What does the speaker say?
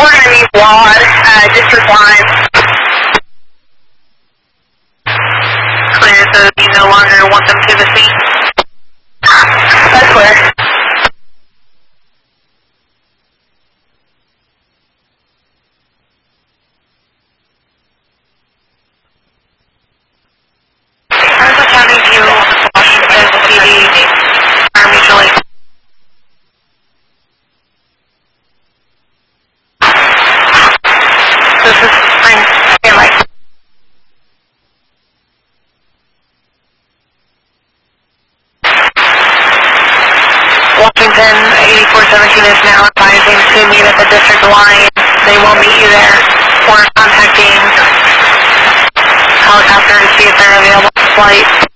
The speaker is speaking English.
we're going to need WAD, district line. Clear, so you no longer want them to the scene? That's clear. Harris County View, Washington, PD, are mutually. This is Spring, like. Washington 8417 is now advising to meet at the district line. They will meet you there. We're contacting helicopter to see if they're available for flight.